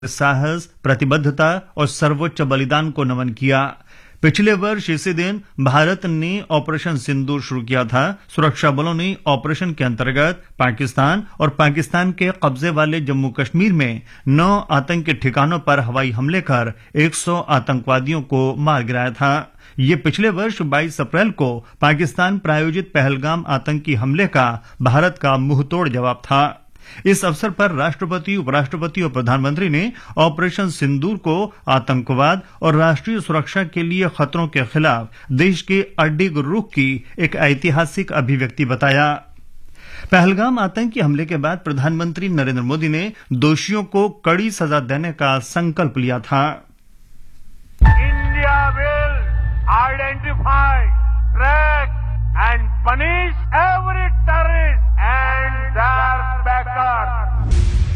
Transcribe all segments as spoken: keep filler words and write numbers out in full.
साहस, प्रतिबद्धता और सर्वोच्च बलिदान को नमन किया। पिछले वर्ष इसी दिन भारत ने ऑपरेशन सिंदूर शुरू किया था। सुरक्षा बलों ने ऑपरेशन के अंतर्गत पाकिस्तान और पाकिस्तान के कब्जे वाले जम्मू कश्मीर में नौ आतंकी ठिकानों पर हवाई हमले कर सौ आतंकवादियों को मार गिराया था। ये पिछले वर्ष बाईस अप्रैल को पाकिस्तान प्रायोजित पहलगाम आतंकी हमले का भारत का मुंहतोड़ जवाब था। इस अवसर पर राष्ट्रपति, उपराष्ट्रपति और प्रधानमंत्री ने ऑपरेशन सिंदूर को आतंकवाद और राष्ट्रीय सुरक्षा के लिए खतरों के खिलाफ देश के अडिग रुख की एक ऐतिहासिक अभिव्यक्ति बताया। पहलगाम आतंकी हमले के बाद प्रधानमंत्री नरेंद्र मोदी ने दोषियों को कड़ी सजा देने का संकल्प लिया था। India will identify, track and punish every terrorist and there bakers.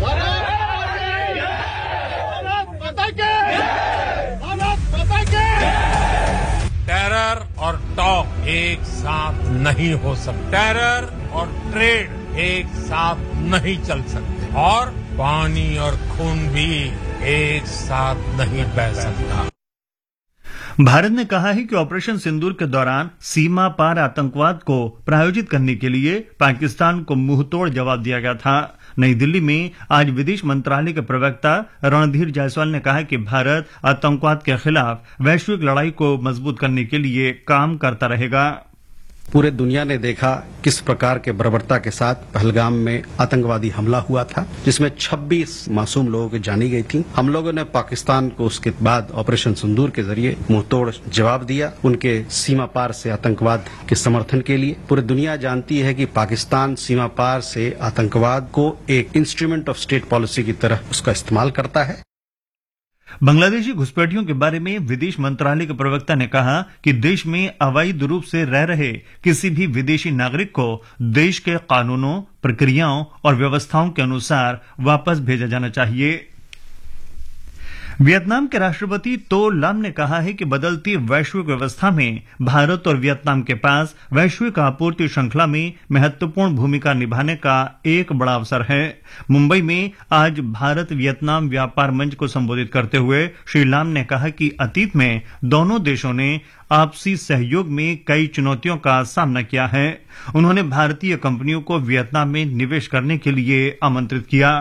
Terror और टॉक एक साथ नहीं हो सकते, टेरर और ट्रेड एक साथ नहीं चल सकते, और पानी और खून भी एक साथ नहीं बह सकता। भारत ने कहा है कि ऑपरेशन सिंदूर के दौरान सीमा पार आतंकवाद को प्रायोजित करने के लिए पाकिस्तान को मुंहतोड़ जवाब दिया गया था। नई दिल्ली में आज विदेश मंत्रालय के प्रवक्ता रणधीर जायसवाल ने कहा कि भारत आतंकवाद के खिलाफ वैश्विक लड़ाई को मजबूत करने के लिए काम करता रहेगा। पूरे दुनिया ने देखा किस प्रकार के बर्बरता के साथ पहलगाम में आतंकवादी हमला हुआ था, जिसमें छब्बीस मासूम लोगों की जानी गई थी। हम लोगों ने पाकिस्तान को उसके बाद ऑपरेशन सिंदूर के जरिए मुंहतोड़ जवाब दिया, उनके सीमा पार से आतंकवाद के समर्थन के लिए। पूरी दुनिया जानती है कि पाकिस्तान सीमा पार से आतंकवाद को एक इंस्ट्रूमेंट ऑफ स्टेट पॉलिसी की तरह उसका इस्तेमाल करता है। बांग्लादेशी घुसपैठियों के बारे में विदेश मंत्रालय के प्रवक्ता ने कहा कि देश में अवैध रूप से रह रहे किसी भी विदेशी नागरिक को देश के कानूनों, प्रक्रियाओं और व्यवस्थाओं के अनुसार वापस भेजा जाना चाहिए। वियतनाम के राष्ट्रपति तो लाम ने कहा है कि बदलती वैश्विक व्यवस्था में भारत और वियतनाम के पास वैश्विक आपूर्ति श्रृंखला में महत्वपूर्ण भूमिका निभाने का एक बड़ा अवसर है। मुंबई में आज भारत वियतनाम व्यापार मंच को संबोधित करते हुए श्री लाम ने कहा कि अतीत में दोनों देशों ने आपसी सहयोग में कई चुनौतियों का सामना किया है। उन्होंने भारतीय कंपनियों को वियतनाम में निवेश करने के लिए आमंत्रित किया।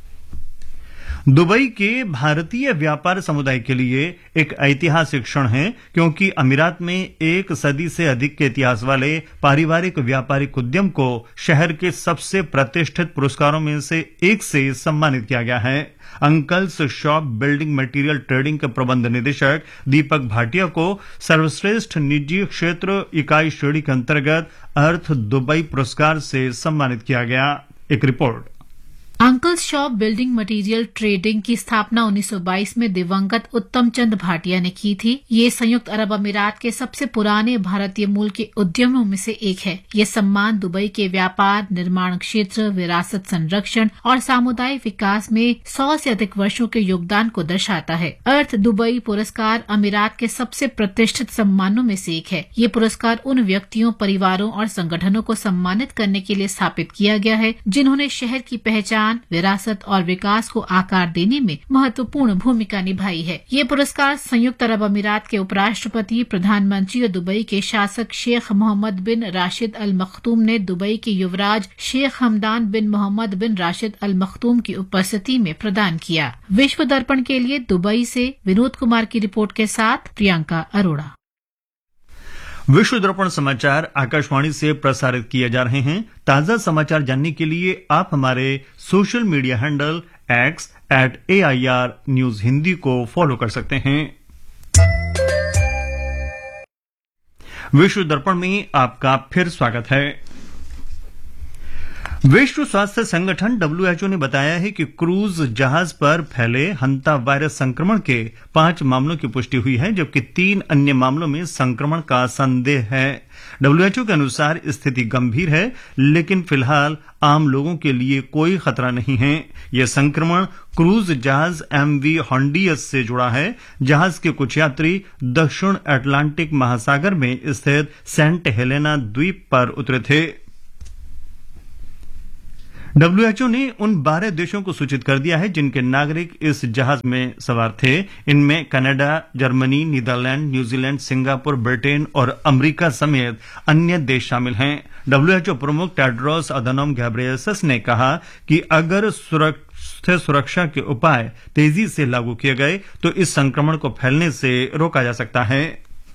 दुबई के भारतीय व्यापार समुदाय के लिए एक ऐतिहासिक क्षण है, क्योंकि अमीरात में एक सदी से अधिक के इतिहास वाले पारिवारिक व्यापारिक उद्यम को शहर के सबसे प्रतिष्ठित पुरस्कारों में से एक से सम्मानित किया गया है। Uncles shop building material trading के प्रबंध निदेशक दीपक भाटिया को सर्वश्रेष्ठ निजी क्षेत्र इकाई श्रेणी के अंतर्गत अर्थ दुबई पुरस्कार से सम्मानित किया गया। एक report. Uncles shop building material trading की स्थापना उन्नीस सौ बाईस में दिवंगत उत्तम चंद भाटिया ने की थी। ये संयुक्त अरब अमीरात के सबसे पुराने भारतीय मूल के उद्यमों में से एक है। ये सम्मान दुबई के व्यापार, निर्माण क्षेत्र, विरासत संरक्षण और सामुदायिक विकास में सौ से अधिक वर्षों के योगदान को दर्शाता है। अर्थ दुबई पुरस्कार अमीरात के सबसे प्रतिष्ठित सम्मानों में से एक है। ये पुरस्कार उन व्यक्तियों, परिवारों और संगठनों को सम्मानित करने के लिए स्थापित किया गया है जिन्होंने शहर की पहचान, विरासत और विकास को आकार देने में महत्वपूर्ण भूमिका निभाई है। ये पुरस्कार संयुक्त अरब अमीरात के उपराष्ट्रपति, प्रधानमंत्री और दुबई के शासक शेख मोहम्मद बिन राशिद अल मखतूम ने दुबई के युवराज शेख हमदान बिन मोहम्मद बिन राशिद अल मखतूम की उपस्थिति में प्रदान किया। विश्व दर्पण के लिए दुबई से विनोद कुमार की रिपोर्ट के साथ प्रियंका अरोड़ा। विश्व दर्पण समाचार आकाशवाणी से प्रसारित किए जा रहे हैं। ताजा समाचार जानने के लिए आप हमारे social media handle x eight A I R news Hindi को फॉलो कर सकते हैं। विश्व दर्पण में आपका फिर स्वागत है। विश्व स्वास्थ्य संगठन डब्ल्यू एच ओ ने बताया है कि क्रूज जहाज पर फैले हंता वायरस संक्रमण के पांच मामलों की पुष्टि हुई है, जबकि तीन अन्य मामलों में संक्रमण का संदेह है। डब्ल्यू एच ओ के अनुसार स्थिति गंभीर है, लेकिन फिलहाल आम लोगों के लिए कोई खतरा नहीं है। यह संक्रमण क्रूज जहाज एम वी हॉन्डियस से जुड़ा है। जहाज के कुछ यात्री दक्षिण अटलांटिक महासागर में स्थित सेंट हेलेना द्वीप पर उतरे थे। डब्ल्यूएचओ ने उन बारह देशों को सूचित कर दिया है जिनके नागरिक इस जहाज में सवार थे। इनमें Canada, Germany, Netherlands, New Zealand, Singapore, Britain और अमेरिका समेत अन्य देश शामिल हैं। डब्ल्यूएचओ प्रमुख टेड्रोस अधानोम घेब्रेयेसस ने कहा कि अगर स्वास्थ्य सुरक्षा के उपाय तेजी से लागू किए गए तो इस संक्रमण को फैलने से रोका जा सकता है।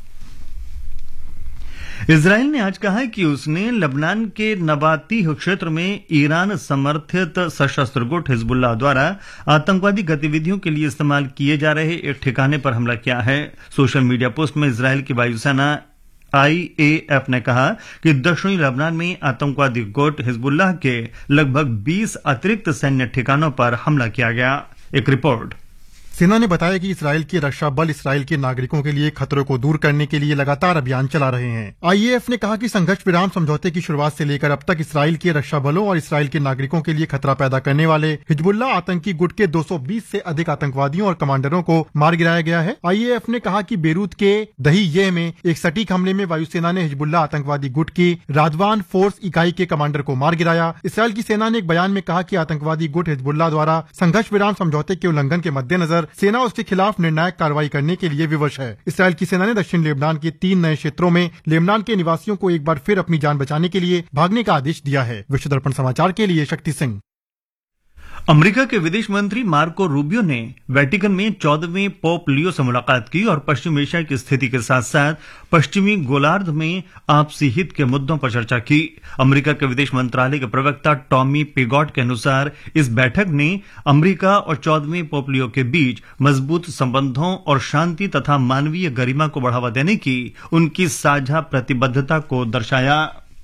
इजराइल ने आज कहा कि उसने लबनान के नबातीह क्षेत्र में ईरान समर्थित सशस्त्र गुट हिजबुल्लाह द्वारा आतंकवादी गतिविधियों के लिए इस्तेमाल किए जा रहे एक ठिकाने पर हमला किया है। सोशल मीडिया पोस्ट में इजराइल की वायुसेना आईएएफ ने कहा कि दक्षिणी लबनान में आतंकवादी गुट हिजबुल्लाह के लगभग बीस अतिरिक्त सैन्य ठिकानों पर हमला किया गया। एक रिपोर्ट। सेना ने बताया कि इसराइल के रक्षा बल इसराइल के नागरिकों के लिए खतरों को दूर करने के लिए लगातार अभियान चला रहे हैं। आईएएफ ने कहा कि संघर्ष विराम समझौते की शुरुआत से लेकर अब तक इसराइल के रक्षा बलों और इसराइल के नागरिकों के लिए खतरा पैदा करने वाले हिजबुल्लाह आतंकी गुट के दो सौ बीस से अधिक आतंकवादियों और कमांडरों को मार गिराया गया है। आईएएफ ने कहा कि बेरूत के दहिये में एक सटीक हमले में वायुसेना ने हिजबुल्लाह आतंकवादी गुट की राजवान फोर्स इकाई के कमांडर को मार गिराया। इसराइल की सेना ने एक बयान में कहा कि आतंकवादी गुट हिजबुल्लाह द्वारा संघर्ष विराम समझौते के उल्लंघन के मद्देनजर सेना उसके खिलाफ निर्णायक कार्रवाई करने के लिए विवश है। इसराइल की सेना ने दक्षिण लेबनान के तीन नए क्षेत्रों में लेबनान के निवासियों को एक बार फिर अपनी जान बचाने के लिए भागने का आदेश दिया है। विश्व दर्पण समाचार के लिए शक्ति सिंह। अमेरिका के विदेश मंत्री मार्को रूबियो ने वेटिकन में चौदहवें पोप लियो से मुलाकात की और पश्चिम एशिया की स्थिति के साथ साथ पश्चिमी गोलार्ध में आपसी हित के मुद्दों पर चर्चा की। अमेरिका के विदेश मंत्रालय के प्रवक्ता टॉमी पिगॉट के अनुसार इस बैठक ने अमेरिका और चौदहवें पोप लियो के बीच मजबूत संबंधों और शांति तथा मानवीय गरिमा को बढ़ावा देने की उनकी साझा प्रतिबद्धता को दर्शाया।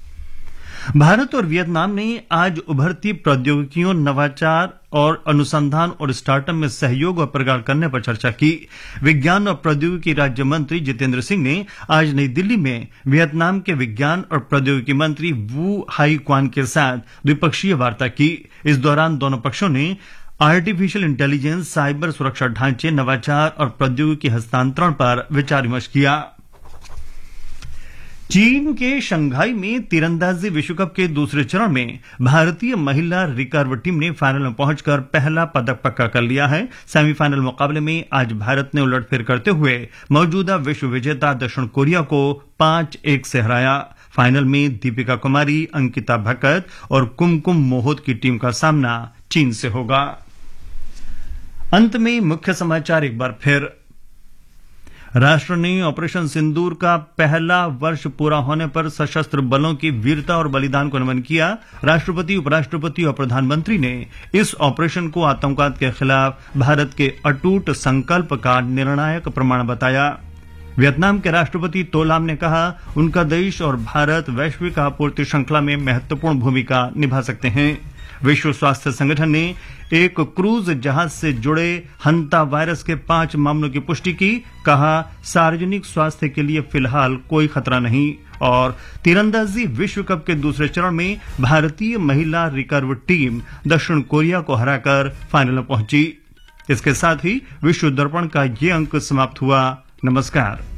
भारत और वियतनाम ने आज उभरती प्रौद्योगिकियों, नवाचार और अनुसंधान और स्टार्टअप में सहयोग और प्रगाढ़ करने पर चर्चा की। विज्ञान और प्रौद्योगिकी राज्य मंत्री जितेंद्र सिंह ने आज नई दिल्ली में वियतनाम के विज्ञान और प्रौद्योगिकी मंत्री वू हाई क्वान के साथ द्विपक्षीय वार्ता की। इस दौरान दोनों पक्षों ने आर्टिफिशियल इंटेलिजेंस, साइबर सुरक्षा ढांचे, नवाचार और प्रौद्योगिकी हस्तांतरण पर विचार विमर्श किया। चीन के शंघाई में तीरंदाजी विश्व कप के दूसरे चरण में भारतीय महिला रिकर्व टीम ने फाइनल में पहुंचकर पहला पदक पक्का कर लिया है। सेमीफाइनल मुकाबले में आज भारत ने उलटफेर करते हुए मौजूदा विश्व विजेता दक्षिण कोरिया को पांच एक से हराया। फाइनल में दीपिका कुमारी, अंकिता भकत और कुमकुम मोहोत की टीम का सामना चीन से होगा। अंत में मुख्य समाचार एक बार फिर। राष्ट्र ने ऑपरेशन सिंदूर का पहला वर्ष पूरा होने पर सशस्त्र बलों की वीरता और बलिदान को नमन किया। राष्ट्रपति, उपराष्ट्रपति और प्रधानमंत्री ने इस ऑपरेशन को आतंकवाद के खिलाफ भारत के अटूट संकल्प का निर्णायक प्रमाण बताया। वियतनाम के राष्ट्रपति तो लाम ने कहा उनका देश और भारत वैश्विक आपूर्ति श्रृंखला में महत्वपूर्ण भूमिका निभा सकते हैं। विश्व स्वास्थ्य संगठन ने एक क्रूज जहाज से जुड़े हंता वायरस के पांच मामलों की पुष्टि की। कहा सार्वजनिक स्वास्थ्य के लिए फिलहाल कोई खतरा नहीं। और तीरंदाजी विश्व कप के दूसरे चरण में भारतीय महिला रिकर्व टीम दक्षिण कोरिया को हराकर फाइनल में पहुंची। इसके साथ ही विश्व दर्पण का ये अंक समाप्त हुआ। नमस्कार।